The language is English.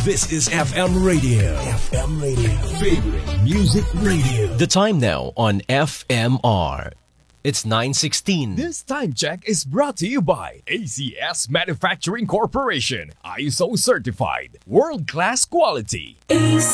This is FM Radio. FM Radio. Favorite Music Radio. The time now on FMR. It's 9:16. This time check is brought to you by ACS Manufacturing Corporation. ISO certified. World-class quality.